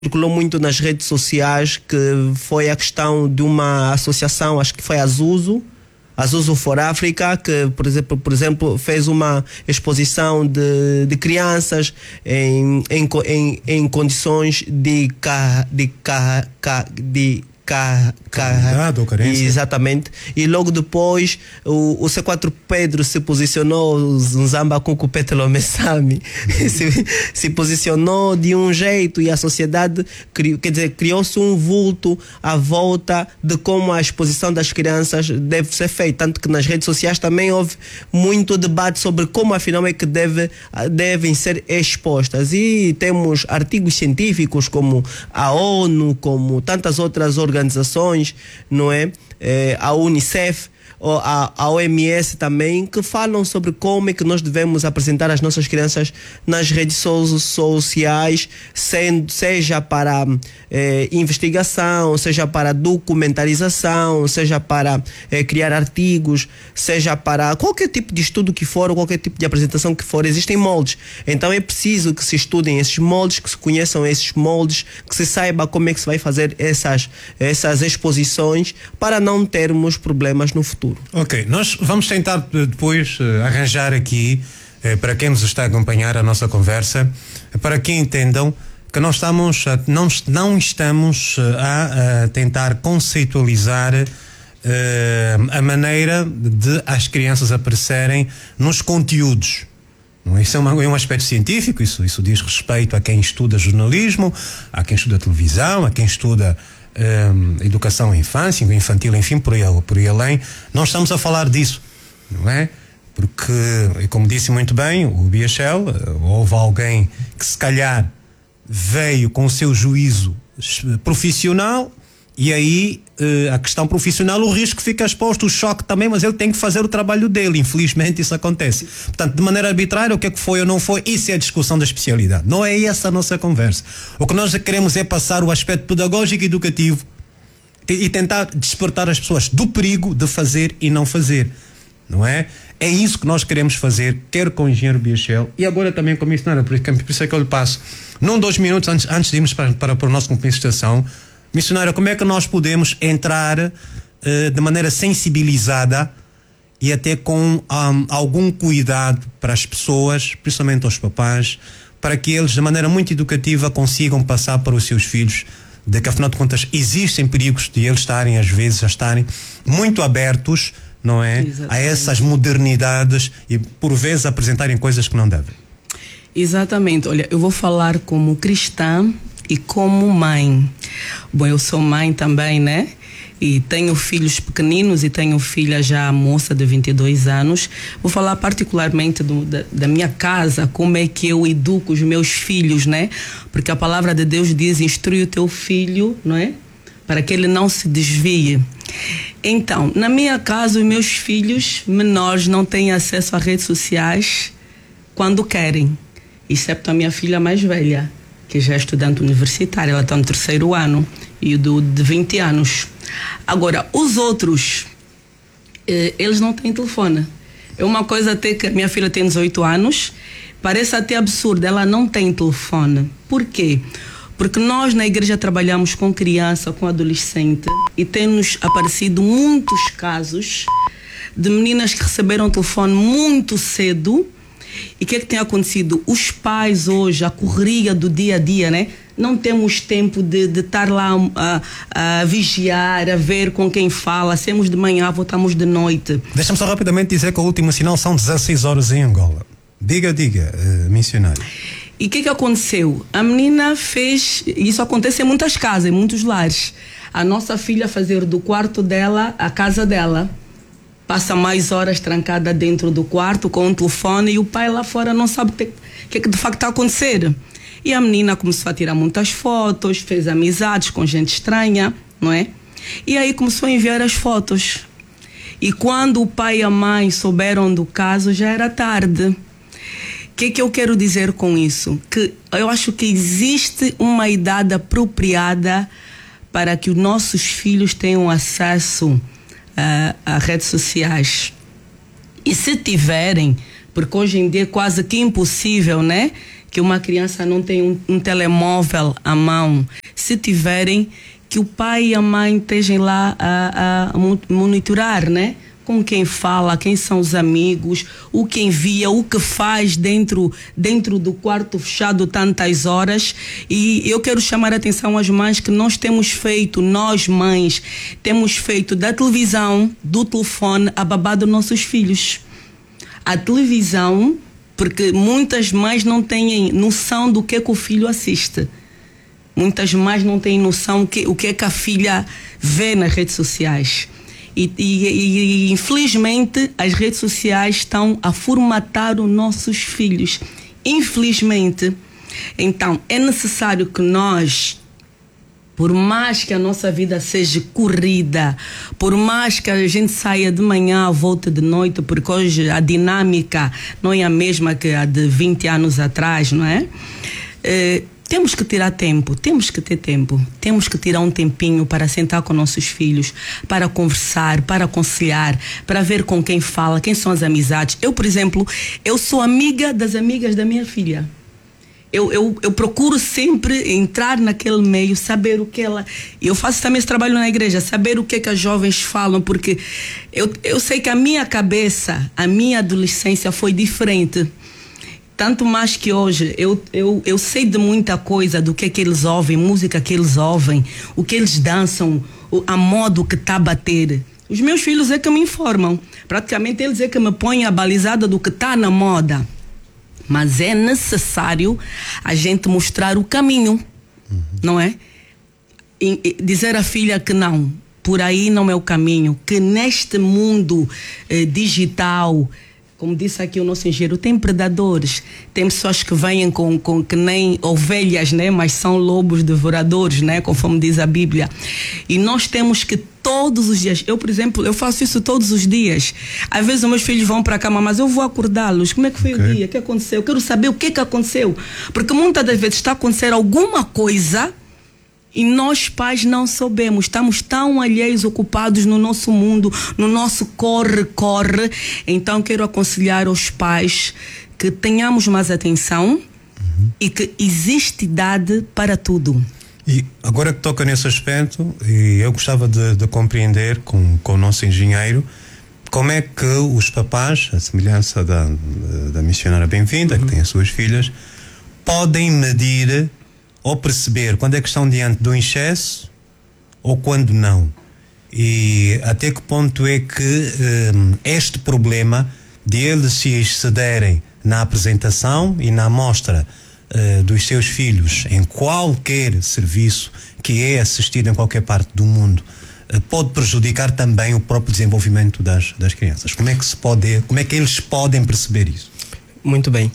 circulou muito nas redes sociais, que foi a questão de uma associação, acho que foi a Zuzo for Africa, que por exemplo fez uma exposição de crianças em condições de ou carência. Exatamente. E logo depois o C4 Pedro se posicionou, o Nzamba Kuku Petelo Mesami se posicionou de um jeito, e a sociedade criou-se um vulto à volta de como a exposição das crianças deve ser feita, tanto que nas redes sociais também houve muito debate sobre como afinal é que devem ser expostas, e temos artigos científicos como a ONU, como tantas outras organizações, não é? A Unicef, a OMS também, que falam sobre como é que nós devemos apresentar as nossas crianças nas redes sociais, seja para investigação, seja para documentarização, seja para criar artigos, seja para qualquer tipo de estudo que for, ou qualquer tipo de apresentação que for. Existem moldes, então é preciso que se estudem esses moldes, que se conheçam esses moldes, que se saiba como é que se vai fazer essas exposições, para não termos problemas no futuro. Ok, nós vamos tentar depois arranjar aqui, para quem nos está a acompanhar a nossa conversa, para que entendam que nós não estamos a tentar conceitualizar a maneira de as crianças aparecerem nos conteúdos. Isso é um aspecto científico, isso diz respeito a quem estuda jornalismo, a quem estuda televisão, a quem estuda educação infância, infantil, enfim, por aí além. Não estamos a falar disso, não é? Porque, como disse muito bem o Biachel, houve alguém que se calhar veio com o seu juízo profissional, e aí a questão profissional, o risco fica exposto, o choque também, mas ele tem que fazer o trabalho dele. Infelizmente isso acontece. Portanto, de maneira arbitrária, o que é que foi ou não foi, isso é a discussão da especialidade. Não é essa a nossa conversa. O que nós queremos é passar o aspecto pedagógico e educativo e tentar despertar as pessoas do perigo de fazer e não fazer. Não é? É isso que nós queremos fazer, quer com o engenheiro Biachel e agora também com a missionária, por isso é que eu lhe passo. Num 2 minutos, antes de irmos para o nosso compromisso de estação, missionária, como é que nós podemos entrar de maneira sensibilizada e até com algum cuidado para as pessoas, principalmente aos papás, para que eles, de maneira muito educativa, consigam passar para os seus filhos de que, afinal de contas, existem perigos de eles estarem, às vezes, muito abertos, não é? Exatamente. A essas modernidades e, por vezes, apresentarem coisas que não devem. Exatamente. Olha, eu vou falar como cristã e como mãe. Bom, eu sou mãe também, né? E tenho filhos pequeninos e tenho filha já moça de 22 anos. Vou falar particularmente da minha casa, como é que eu educo os meus filhos, né? Porque a palavra de Deus diz: instrui o teu filho, não é? Para que ele não se desvie. Então, na minha casa, os meus filhos menores não têm acesso a redes sociais quando querem, exceto a minha filha mais velha, que já é estudante universitária, ela está no 3º ano, e o de 20 anos. Agora, os outros, eles não têm telefone. É uma coisa até que a minha filha tem 18 anos, parece até absurdo, ela não tem telefone. Por quê? Porque nós na igreja trabalhamos com criança, com adolescente, e tem-nos aparecido muitos casos de meninas que receberam telefone muito cedo. E o que é que tem acontecido? Os pais hoje, a correria do dia a dia, né? Não temos tempo de estar lá a vigiar, a ver com quem fala. Saímos de manhã, voltamos de noite. Deixa-me só rapidamente dizer que o último sinal são 16 horas em Angola. Diga, missionário. E o que aconteceu? A menina fez... Isso acontece em muitas casas, em muitos lares. A nossa filha fazer do quarto dela a casa dela. Passa mais horas trancada dentro do quarto com um telefone, e o pai lá fora não sabe o que de facto está a acontecer. E a menina começou a tirar muitas fotos, fez amizades com gente estranha, não é? E aí começou a enviar as fotos. E quando o pai e a mãe souberam do caso, já era tarde. O que eu quero dizer com isso? Que eu acho que existe uma idade apropriada para que os nossos filhos tenham acesso a redes sociais. E se tiverem, porque hoje em dia é quase que impossível, né? que uma criança não tem um telemóvel à mão. Se tiverem, que o pai e a mãe estejam lá a monitorar, né? Com quem fala, quem são os amigos, o que envia, o que faz dentro do quarto fechado tantas horas. E eu quero chamar a atenção às mães que nós mães, temos feito da televisão, do telefone, a babá dos nossos filhos. A televisão, porque muitas mães não têm noção do que o filho assiste. Muitas mães não têm noção o que é que a filha vê nas redes sociais. E infelizmente as redes sociais estão a formatar os nossos filhos. Infelizmente. Então é necessário que nós, por mais que a nossa vida seja corrida, por mais que a gente saia de manhã à volta de noite, porque hoje a dinâmica não é a mesma que a de 20 anos atrás, não é? Temos que tirar tempo, temos que ter tempo, temos que tirar um tempinho para sentar com nossos filhos, para conversar, para aconselhar, para ver com quem fala, quem são as amizades. Eu, por exemplo, eu sou amiga das amigas da minha filha. Eu procuro sempre entrar naquele meio, saber o que ela... Eu faço também esse trabalho na igreja, saber o que as jovens falam, porque eu sei que a minha cabeça, a minha adolescência foi diferente. Tanto mais que hoje eu sei de muita coisa, do que eles ouvem, música que eles ouvem, o que eles dançam, a moda que está a bater. Os meus filhos é que me informam. Praticamente eles é que me põem a balizada do que está na moda. Mas é necessário a gente mostrar o caminho, não é? E dizer à filha que não, por aí não é o caminho, que neste mundo digital, como disse aqui o nosso engenheiro, tem predadores, tem pessoas que vêm com que nem ovelhas, né? Mas são lobos devoradores, né? Conforme diz a Bíblia. E nós temos que todos os dias, eu, por exemplo, eu faço isso todos os dias. Às vezes os meus filhos vão para a cama, mas eu vou acordá-los. Como é que foi o dia? O que aconteceu? Eu quero saber o que aconteceu. Porque muitas das vezes está a acontecer alguma coisa e nós pais não soubemos, estamos tão alheios, ocupados no nosso mundo, no nosso corre. Então quero aconselhar aos pais que tenhamos mais atenção e que existe idade para tudo. E agora que toca nesse aspecto, eu gostava de compreender com o nosso engenheiro como é que os papás, a semelhança da missionária Bem-vinda, que tem as suas filhas, podem medir ou perceber quando é que estão diante de um excesso ou quando não. E até que ponto é que este problema de eles se excederem na apresentação e na amostra dos seus filhos em qualquer serviço que é assistido em qualquer parte do mundo pode prejudicar também o próprio desenvolvimento das crianças. Como é que eles podem perceber isso? Muito bem.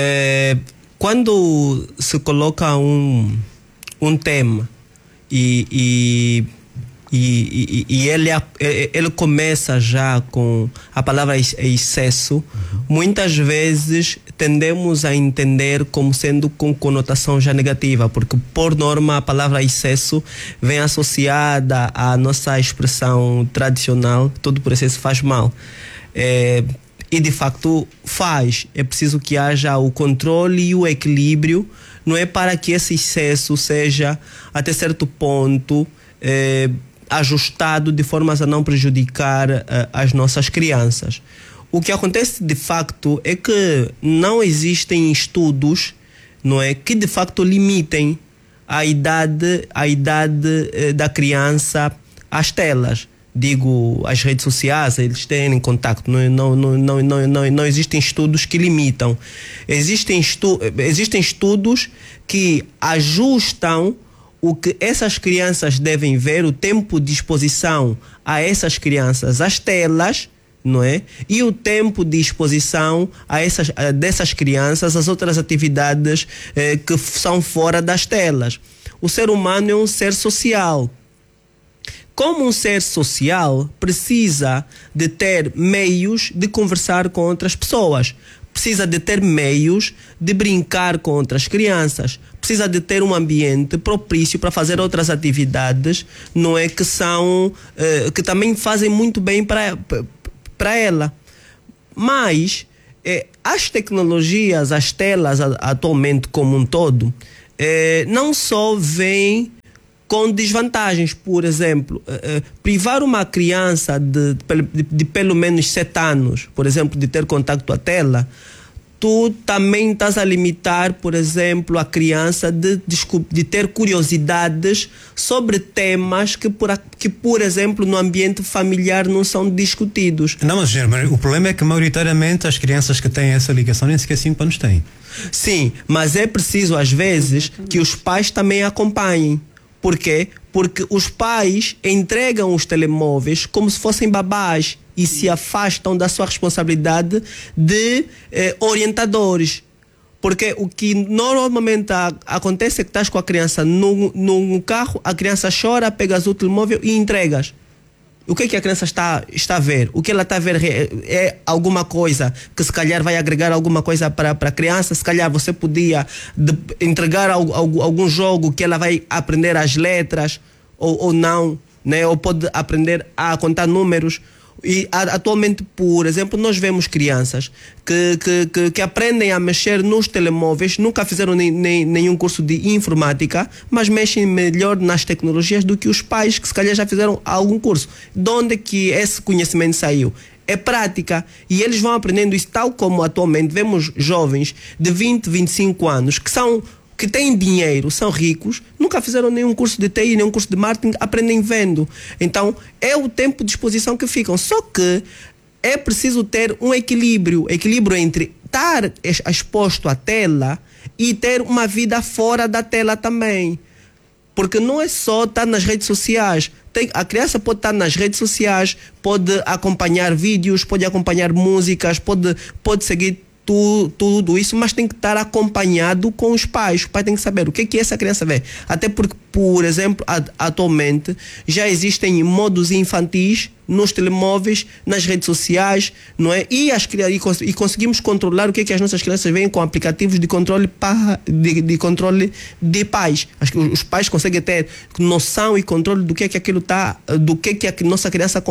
Quando se coloca um tema e ele começa já com a palavra excesso, muitas vezes tendemos a entender como sendo com conotação já negativa, porque por norma a palavra excesso vem associada à nossa expressão tradicional, todo por excesso faz mal. E de facto faz. É preciso que haja o controle e o equilíbrio, não é, para que esse excesso seja até certo ponto ajustado de formas a não prejudicar as nossas crianças. O que acontece de facto é que não existem estudos, não é, que de facto limitem a idade da criança às telas. Digo, as redes sociais, eles têm contacto, não existem estudos que limitam. Existem estudos que ajustam o que essas crianças devem ver, o tempo de exposição a essas crianças às telas, não é? E o tempo de exposição dessas crianças às outras atividades que são fora das telas. O ser humano é um ser social. Como um ser social, precisa de ter meios de conversar com outras pessoas, precisa de ter meios de brincar com outras crianças, precisa de ter um ambiente propício para fazer outras atividades, não é, que também fazem muito bem para ela. Mas as tecnologias, as telas atualmente como um todo, não só vêm com desvantagens. Por exemplo, privar uma criança de pelo menos 7 anos, por exemplo, de ter contato à tela, tu também estás a limitar, por exemplo, a criança de ter curiosidades sobre temas que, por exemplo, no ambiente familiar não são discutidos. Não, mas o problema é que, maioritariamente, as crianças que têm essa ligação nem sequer 5 anos têm. Sim, mas é preciso, às vezes, que os pais também acompanhem. Por quê? Porque os pais entregam os telemóveis como se fossem babás e se afastam da sua responsabilidade de orientadores. Porque o que normalmente acontece é que estás com a criança no carro, a criança chora, pegas o telemóvel e entregas. O que é que a criança está a ver? O que ela está a ver é alguma coisa que se calhar vai agregar alguma coisa para a criança. Se calhar você podia entregar algum jogo que ela vai aprender as letras ou não, né? Ou pode aprender a contar números. E atualmente, por exemplo, nós vemos crianças que aprendem a mexer nos telemóveis, nunca fizeram nenhum curso de informática, mas mexem melhor nas tecnologias do que os pais que se calhar já fizeram algum curso. De onde que esse conhecimento saiu? É prática, e eles vão aprendendo isso, tal como atualmente vemos jovens de 20, 25 anos que têm dinheiro, são ricos, nunca fizeram nenhum curso de TI, nenhum curso de marketing, aprendem vendo. Então, é o tempo de exposição que ficam. Só que é preciso ter um equilíbrio entre estar exposto à tela e ter uma vida fora da tela também. Porque não é só estar nas redes sociais. A criança pode estar nas redes sociais, pode acompanhar vídeos, pode acompanhar músicas, pode seguir tudo isso, mas tem que estar acompanhado com os pais. O pai tem que saber o que essa criança vê. Até porque, por exemplo, atualmente já existem modos infantis nos telemóveis, nas redes sociais, não é? E conseguimos controlar o que as nossas crianças veem com aplicativos de controle de controle de pais. Acho que os pais conseguem ter noção e controle do que aquilo está, do que a nossa criança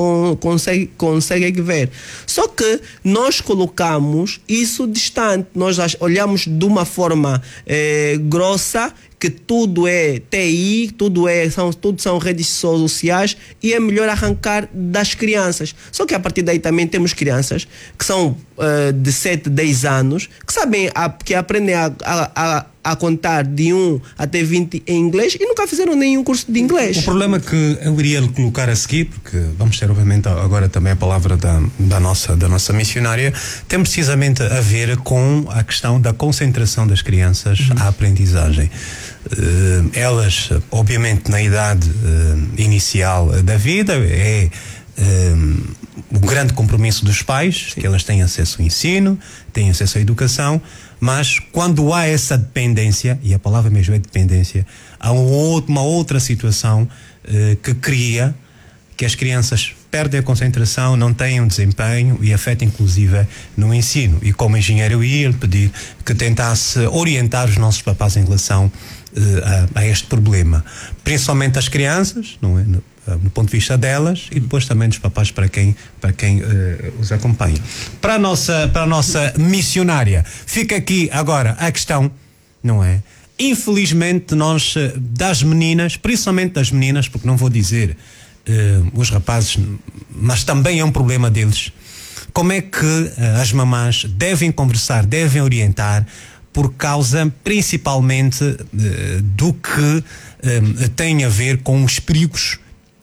consegue ver. Só que nós colocamos isso distante, nós olhamos de uma forma grossa, que tudo é TI, tudo são redes sociais, e é melhor arrancar das crianças. Só que a partir daí também temos crianças que são de 7, 10 anos, que sabem, que aprendem a contar de 1 até 20 em inglês e nunca fizeram nenhum curso de inglês. O problema que eu iria colocar a seguir, porque vamos ter obviamente agora também a palavra da nossa missionária, tem precisamente a ver com a questão da concentração das crianças à aprendizagem. Elas, obviamente, na idade inicial da vida, o grande compromisso dos pais, que elas têm acesso ao ensino, têm acesso à educação, mas quando há essa dependência, e a palavra mesmo é dependência, há uma outra situação que cria que as crianças perdem a concentração, não têm um desempenho e afeta inclusive no ensino. E como engenheiro eu ia lhe pedir que tentasse orientar os nossos papás em relação a este problema, principalmente as crianças, não é? No ponto de vista delas, e depois também dos papás para quem os acompanha. Para a nossa missionária, fica aqui agora a questão, não é? Infelizmente nós, das meninas, principalmente das meninas, porque não vou dizer os rapazes, mas também é um problema deles, como é que as mamãs devem conversar, devem orientar, por causa principalmente do que tem a ver com os perigos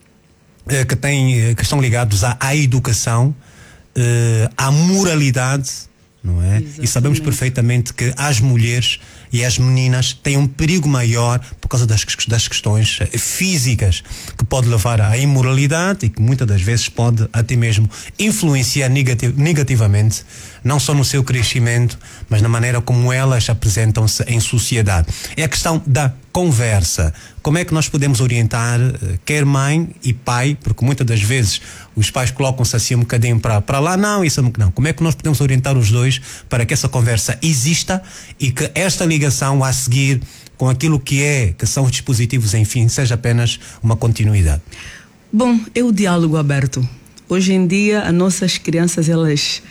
que estão ligados à educação, à moralidade, não é? Exatamente. E sabemos perfeitamente que as mulheres e as meninas têm um perigo maior por causa das questões físicas, que pode levar à imoralidade e que muitas das vezes pode até mesmo influenciar negativamente, não só no seu crescimento, mas na maneira como elas apresentam-se em sociedade. É a questão da conversa. Como é que nós podemos orientar, quer mãe e pai, porque muitas das vezes os pais colocam-se assim um bocadinho para lá, não, isso não. Como é que nós podemos orientar os dois para que essa conversa exista e que esta ligação a seguir com aquilo que são os dispositivos, enfim, seja apenas uma continuidade? Bom, é o diálogo aberto. Hoje em dia, as nossas crianças, elas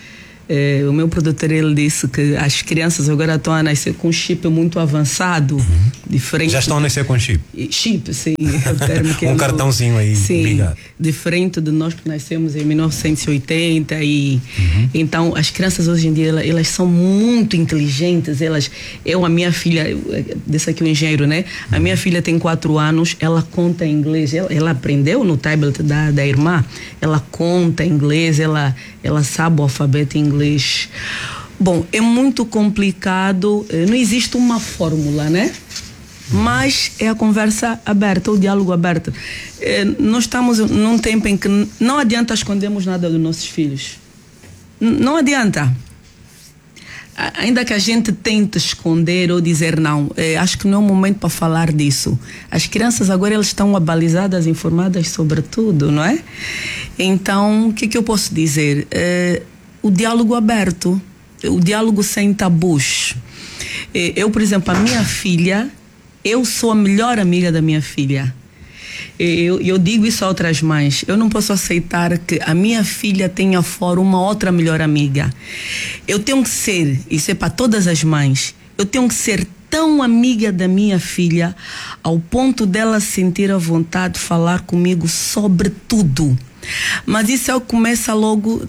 O meu produtor, ele disse que as crianças agora estão a nascer com chip muito avançado, diferente. Já estão a nascer com chip? Chip, sim. É o termo que cartãozinho aí, sim, ligado. Diferente de nós que nascemos em 1980 então as crianças hoje em dia elas são muito inteligentes. A minha filha, desse aqui o engenheiro, né? A minha filha tem 4 anos, ela conta inglês, ela aprendeu no tablet da irmã, ela conta inglês, ela sabe o alfabeto em inglês. Bom, é muito complicado, não existe uma fórmula, né? Mas é a conversa aberta, o diálogo aberto. Nós estamos num tempo em que não adianta escondermos nada dos nossos filhos. Não adianta. Ainda que a gente tente esconder ou dizer não, acho que não é o momento para falar disso. As crianças agora elas estão abalizadas, informadas sobre tudo, não é? Então, o que eu posso dizer? O diálogo aberto, o diálogo sem tabus. Eu, por exemplo, a minha filha, eu sou a melhor amiga da minha filha. Eu digo isso a outras mães. Eu não posso aceitar que a minha filha tenha fora uma outra melhor amiga. Eu tenho que ser, isso é para todas as mães, eu tenho que ser tão amiga da minha filha ao ponto dela sentir a vontade de falar comigo sobre tudo. Mas isso começa logo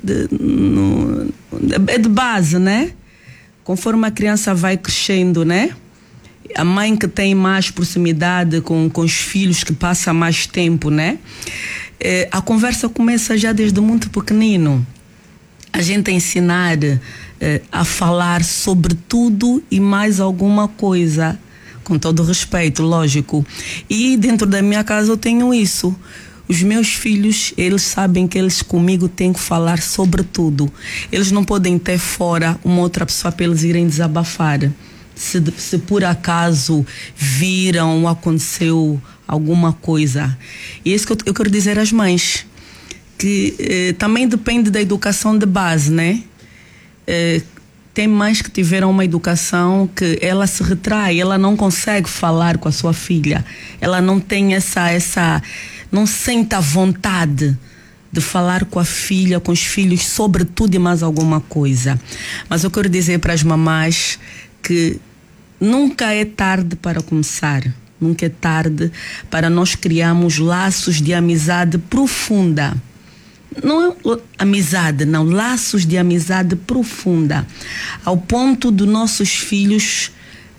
de base, né? Conforme a criança vai crescendo, né? A mãe que tem mais proximidade com os filhos, que passa mais tempo, né? A conversa começa já desde muito pequenino. A gente ensinar a falar sobre tudo e mais alguma coisa, com todo respeito, lógico. E dentro da minha casa eu tenho isso. Os meus filhos, eles sabem que eles comigo têm que falar sobre tudo. Eles não podem ter fora uma outra pessoa para eles irem desabafar. Se por acaso viram ou aconteceu alguma coisa. E é isso que eu quero dizer às mães, que também depende da educação de base, né? Tem mães que tiveram uma educação que ela se retrai, ela não consegue falar com a sua filha, ela não tem não sente a vontade de falar com a filha, com os filhos sobre tudo e mais alguma coisa. Mas eu quero dizer para as mamás que nunca é tarde para começar, nunca é tarde para nós criarmos laços de amizade profunda. Não é amizade, não, laços de amizade profunda, ao ponto de nossos filhos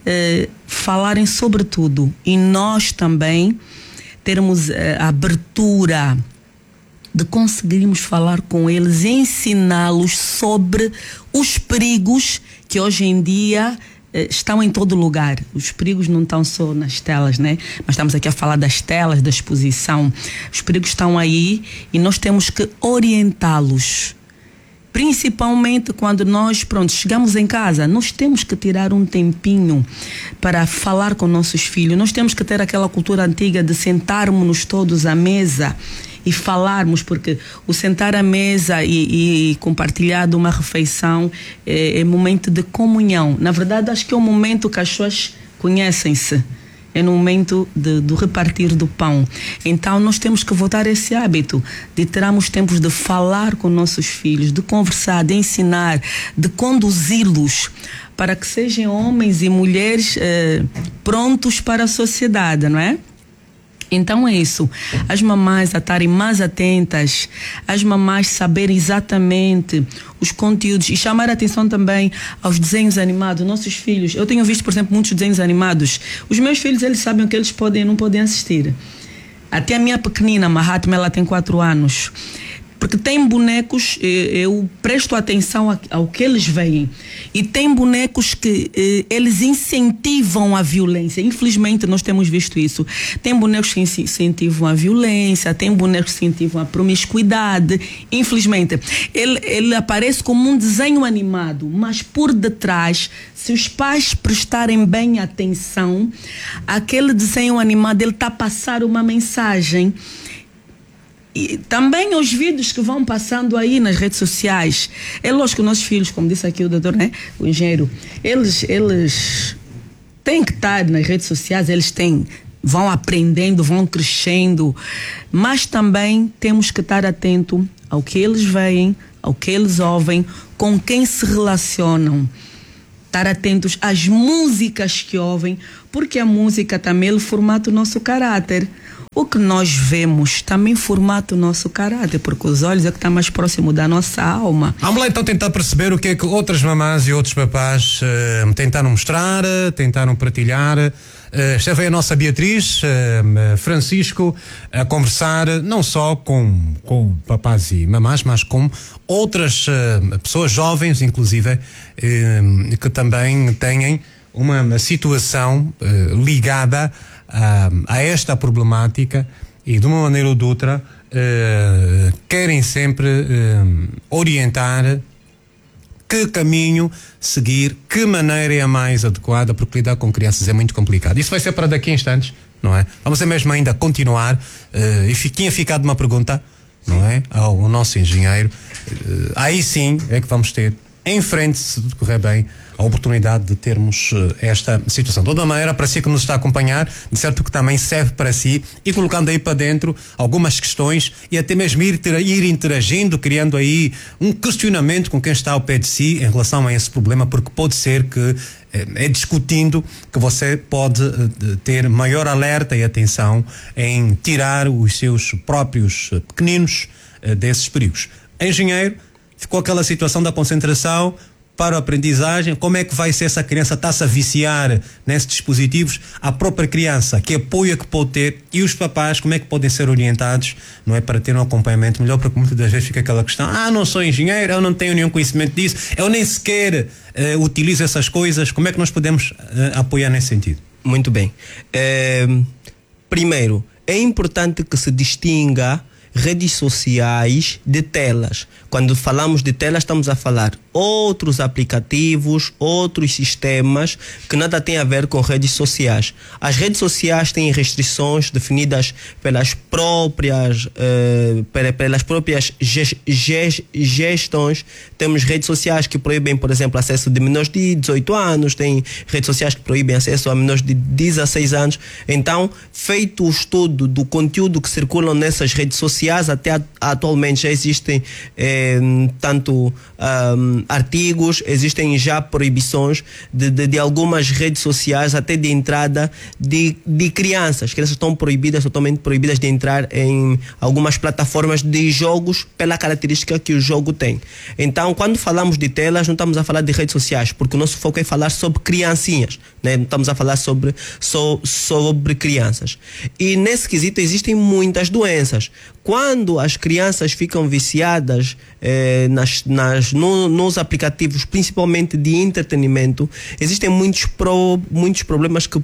falarem sobre tudo e nós também termos a abertura de conseguirmos falar com eles, ensiná-los sobre os perigos que hoje em dia estão em todo lugar. Os perigos não estão só nas telas, né? Mas estamos aqui a falar das telas, da exposição. Os perigos estão aí e nós temos que orientá-los. Principalmente quando nós, chegamos em casa, nós temos que tirar um tempinho para falar com nossos filhos. Nós temos que ter aquela cultura antiga de sentarmos-nos todos à mesa e falarmos, porque o sentar à mesa e compartilhar de uma refeição é momento de comunhão. Na verdade, acho que é um momento que as pessoas conhecem-se. É no momento do repartir do pão. Então nós temos que voltar a esse hábito de termos tempos de falar com nossos filhos, de conversar, de ensinar, de conduzi-los para que sejam homens e mulheres prontos para a sociedade, não é? Então é isso, as mamás a estarem mais atentas, as mamás saberem exatamente os conteúdos e chamar a atenção também aos desenhos animados. Nossos filhos, eu tenho visto, por exemplo, muitos desenhos animados. Os meus filhos, eles sabem o que eles podem e não podem assistir. Até a minha pequenina, Mahatma, ela tem 4 anos. Porque tem bonecos, eu presto atenção ao que eles veem. E tem bonecos que eles incentivam a violência. Infelizmente, nós temos visto isso. Tem bonecos que incentivam a violência, tem bonecos que incentivam a promiscuidade. Infelizmente, ele aparece como um desenho animado, mas por detrás, se os pais prestarem bem atenção, aquele desenho animado, ele está a passar uma mensagem. E também os vídeos que vão passando aí nas redes sociais. É lógico que nossos filhos, como disse aqui o doutor, né, o engenheiro, eles têm que estar nas redes sociais, vão aprendendo, vão crescendo, mas também temos que estar atento ao que eles veem, ao que eles ouvem, com quem se relacionam. Estar atentos às músicas que ouvem, porque a música também ele formata o nosso caráter. O que nós vemos também formata o nosso caráter, porque os olhos é que está mais próximo da nossa alma. Vamos lá então tentar perceber o que é que outras mamás e outros papás tentaram mostrar, tentaram partilhar. Esteve aí a nossa Beatriz, Francisco, a conversar não só com papás e mamás, mas com outras pessoas jovens, inclusive, que também têm uma situação ligada a esta problemática e de uma maneira ou de outra querem sempre orientar que caminho seguir, que maneira é a mais adequada, porque lidar com crianças é muito complicado. Isso vai ser para daqui a instantes, não é? Vamos mesmo ainda continuar e tinha ficado uma pergunta, não é? Ao nosso engenheiro. Aí sim é que vamos ter em frente, se tudo correr bem, a oportunidade de termos esta situação. De toda maneira, para si que nos está a acompanhar, de certo que também serve para si, e colocando aí para dentro algumas questões e até mesmo ir interagindo, criando aí um questionamento com quem está ao pé de si em relação a esse problema, porque pode ser que discutindo que você pode ter maior alerta e atenção em tirar os seus próprios pequeninos desses perigos. Engenheiro, ficou aquela situação da concentração para a aprendizagem. Como é que vai ser essa criança está-se a viciar nesses dispositivos? A própria criança, que apoio é que pode ter, e os papás, como é que podem ser orientados, não é, para ter um acompanhamento melhor, porque muitas das vezes fica aquela questão, não sou engenheiro, eu não tenho nenhum conhecimento disso, eu nem sequer utilizo essas coisas. Como é que nós podemos apoiar nesse sentido? Muito bem. Primeiro, é importante que se distinga redes sociais de telas. Quando falamos de telas, estamos a falar outros aplicativos, outros sistemas que nada tem a ver com redes sociais. As redes sociais têm restrições definidas pelas próprias gestões. Temos redes sociais que proíbem, por exemplo, acesso de menores de 18 anos, tem redes sociais que proíbem acesso a menores de 16 anos. Então, feito o estudo do conteúdo que circulam nessas redes sociais, até atualmente já existem tanto artigos, existem já proibições de algumas redes sociais, até de entrada de crianças. Crianças estão proibidas, totalmente proibidas de entrar em algumas plataformas de jogos pela característica que o jogo tem. Então, quando falamos de telas, não estamos a falar de redes sociais, porque o nosso foco é falar sobre criancinhas, né? Não estamos a falar sobre crianças. E nesse quesito existem muitas doenças. Quando as crianças ficam viciadas nos aplicativos, principalmente de entretenimento, existem muitos problemas que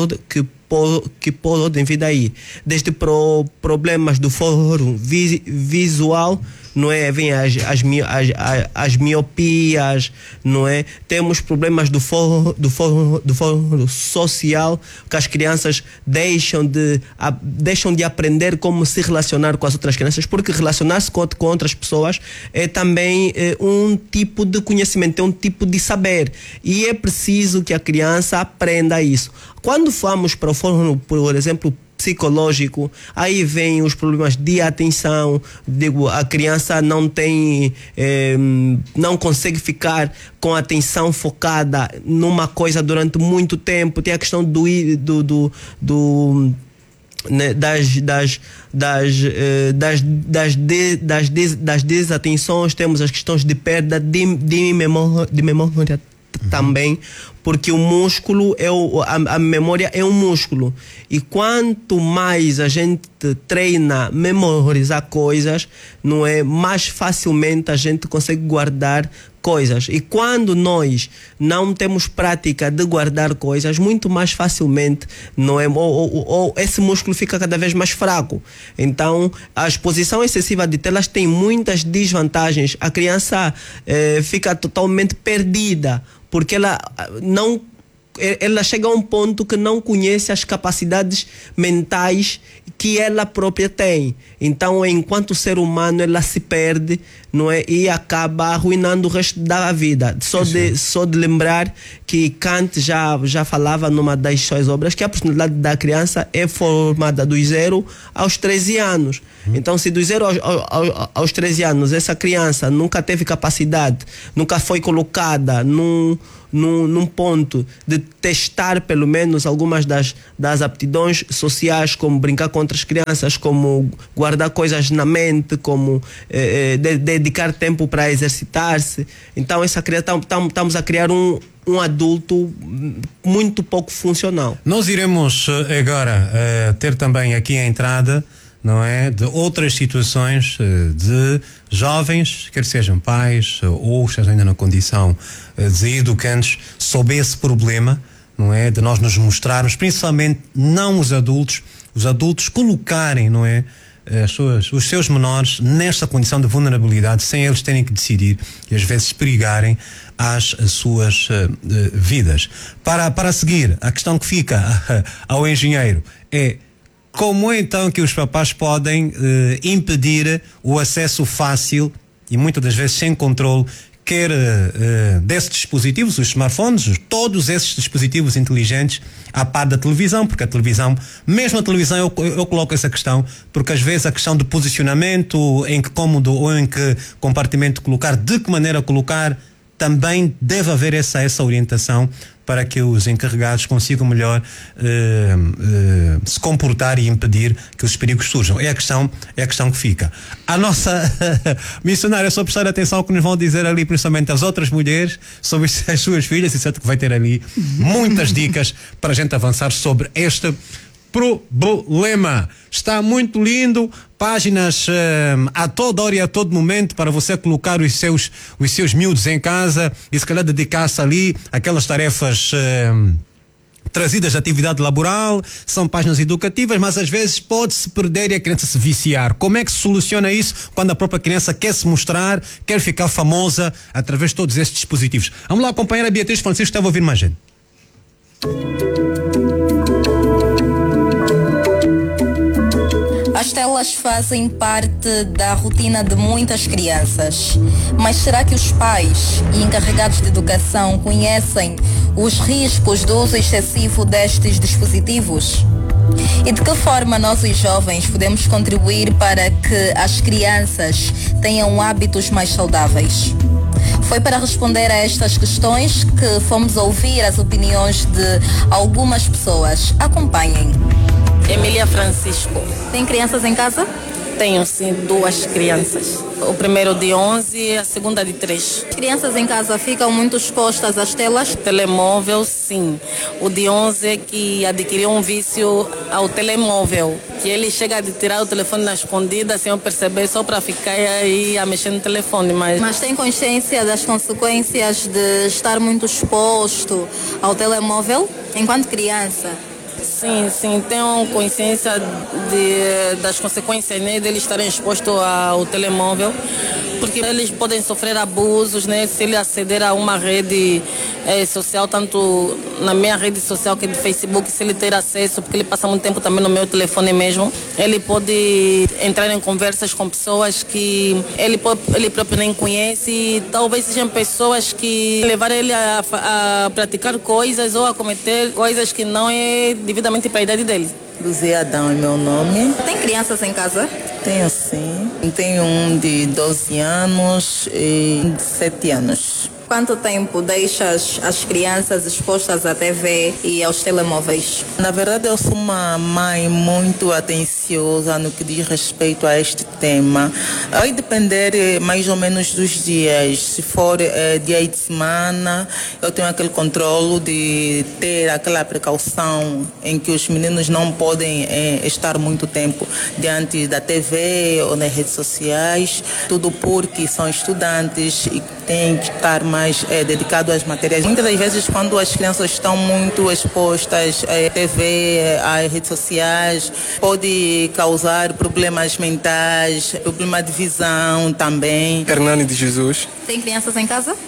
podem vir daí. Desde problemas do foro visual, não é? Vem as miopias, não é? Temos problemas do foro social, que as crianças deixam de aprender como se relacionar com as outras crianças, porque relacionar-se com outras pessoas é também um tipo de conhecimento, é um tipo de saber, e é preciso que a criança aprenda isso. Quando vamos para o foro, por exemplo, psicológico, aí vem os problemas de atenção. A criança não consegue ficar com a atenção focada numa coisa durante muito tempo. Tem a questão das desatenções, temos as questões de perda de memória também, porque o músculo a memória é um músculo, e quanto mais a gente treina memorizar coisas, não é, mais facilmente a gente consegue guardar coisas. E quando nós não temos prática de guardar coisas, muito mais facilmente, não é, ou esse músculo fica cada vez mais fraco. Então, a exposição excessiva de telas tem muitas desvantagens. A criança fica totalmente perdida, porque ela não ela chega a um ponto que não conhece as capacidades mentais que ela própria tem. Então, enquanto ser humano, ela se perde, não é? E acaba arruinando o resto da vida. Só de lembrar que Kant já falava numa das suas obras que a personalidade da criança é formada dos 0 aos 13 anos. Então, se dos 0 aos 13 anos essa criança nunca teve capacidade, nunca foi colocada num ponto de testar pelo menos algumas das aptidões sociais, como brincar com outras crianças, como guardar coisas na mente, como dedicar tempo para exercitar-se. Então essa criança, estamos a criar um adulto muito pouco funcional. Nós iremos agora ter também aqui a entrada, não é, de outras situações de jovens, quer sejam pais ou estejam ainda na condição de educantes, sob esse problema, não é, de nós nos mostrarmos, principalmente não os adultos colocarem, não é, os seus menores nesta condição de vulnerabilidade, sem eles terem que decidir e às vezes perigarem as suas vidas. Para seguir, a questão que fica ao engenheiro é: como é então que os papás podem impedir o acesso fácil e muitas das vezes sem controle, quer desses dispositivos, os smartphones, todos esses dispositivos inteligentes, à par da televisão, porque a televisão, mesmo a televisão, eu coloco essa questão, porque às vezes a questão de posicionamento, em que cômodo ou em que compartimento colocar, de que maneira colocar, também deve haver essa orientação para que os encarregados consigam melhor se comportar e impedir que os perigos surjam. É a questão que fica. A nossa missionária, só prestar atenção ao que nos vão dizer ali, principalmente as outras mulheres, sobre as suas filhas, e certo que vai ter ali muitas dicas para a gente avançar sobre este problema. Está muito lindo, páginas a toda hora e a todo momento para você colocar os seus miúdos em casa e se calhar dedicar-se ali àquelas tarefas trazidas de atividade laboral. São páginas educativas, mas às vezes pode-se perder e a criança se viciar. Como é que se soluciona isso quando a própria criança quer se mostrar, quer ficar famosa através de todos estes dispositivos? Vamos lá acompanhar a Beatriz Francisco, estava a ouvir mais gente. As telas fazem parte da rotina de muitas crianças, mas será que os pais e encarregados de educação conhecem os riscos do uso excessivo destes dispositivos? E de que forma nós, os jovens, podemos contribuir para que as crianças tenham hábitos mais saudáveis? Foi para responder a estas questões que fomos ouvir as opiniões de algumas pessoas. Acompanhem. Emília Francisco. Tem crianças em casa? Tenho sim 2 crianças. O primeiro de 11 e a segunda de 3. As crianças em casa ficam muito expostas às telas? Telemóvel, sim. O de 11 é que adquiriu um vício ao telemóvel, que ele chega a tirar o telefone na escondida sem eu perceber, só para ficar aí a mexer no telefone. Mas tem consciência das consequências de estar muito exposto ao telemóvel enquanto criança? Sim, tenho consciência das consequências, né, deles estarem expostos ao telemóvel, porque eles podem sofrer abusos, né, se ele aceder a uma rede social, tanto na minha rede social que é do Facebook, se ele ter acesso, porque ele passa muito tempo também no meu telefone mesmo, ele pode entrar em conversas com pessoas que ele próprio nem conhece, e talvez sejam pessoas que levaram ele a praticar coisas ou a cometer coisas que não é devidamente para a idade dele. Luzia Adão é meu nome. Tem crianças em casa? Tenho sim. Tenho um de 12 anos e um de 7 anos. Quanto tempo deixas as crianças expostas à TV e aos telemóveis? Na verdade, eu sou uma mãe muito atenciosa no que diz respeito a este tema. Vai depender mais ou menos dos dias. Se for dia de semana, eu tenho aquele controle de ter aquela precaução em que os meninos não podem estar muito tempo diante da TV ou nas redes sociais. Tudo porque são estudantes e têm que estar mais dedicado às matérias. Muitas das vezes, quando as crianças estão muito expostas à TV, às redes sociais, pode causar problemas mentais, problema de visão também. Hernani de Jesus. Tem crianças em casa?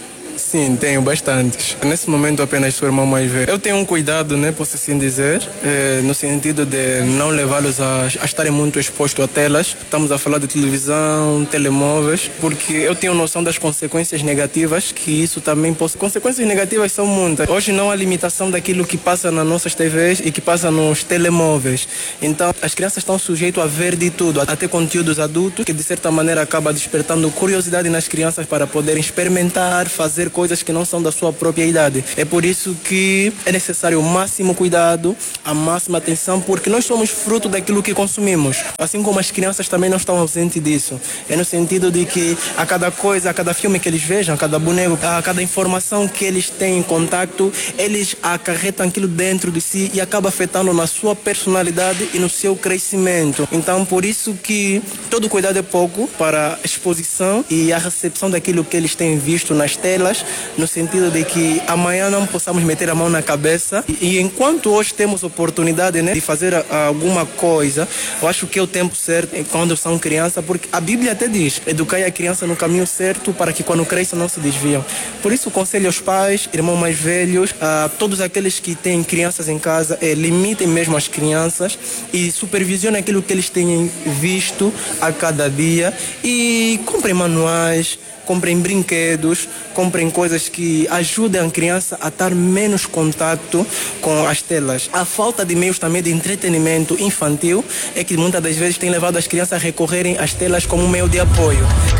Sim, tenho bastantes. Nesse momento apenas sou irmão mais velho. Eu tenho um cuidado, né, posso assim dizer, no sentido de não levá-los a estarem muito expostos a telas. Estamos a falar de televisão, telemóveis, porque eu tenho noção das consequências negativas que isso também pode... Consequências negativas são muitas. Hoje não há limitação daquilo que passa nas nossas TVs e que passa nos telemóveis. Então, as crianças estão sujeitas a ver de tudo, até conteúdos adultos, que de certa maneira acaba despertando curiosidade nas crianças para poderem experimentar, fazer coisas que não são da sua própria idade. É por isso que é necessário o máximo cuidado, a máxima atenção, porque nós somos fruto daquilo que consumimos. Assim como as crianças também não estão ausentes disso. É no sentido de que a cada coisa, a cada filme que eles vejam, a cada boneco, a cada informação que eles têm em contato, eles acarretam aquilo dentro de si e acaba afetando na sua personalidade e no seu crescimento. Então, por isso que todo cuidado é pouco para a exposição e a recepção daquilo que eles têm visto nas telas, no sentido de que amanhã não possamos meter a mão na cabeça. E enquanto hoje temos oportunidade, né, de fazer alguma coisa, eu acho que é o tempo certo quando são crianças, porque a Bíblia até diz, educai a criança no caminho certo para que quando cresçam não se desviam. Por isso, conselho aos pais, irmãos mais velhos, a todos aqueles que têm crianças em casa, limitem mesmo as crianças e supervisionem aquilo que eles têm visto a cada dia e comprem manuais, comprem brinquedos, comprem coisas que ajudem a criança a estar menos contato com as telas. A falta de meios também de entretenimento infantil é que muitas das vezes tem levado as crianças a recorrerem às telas como um meio de apoio.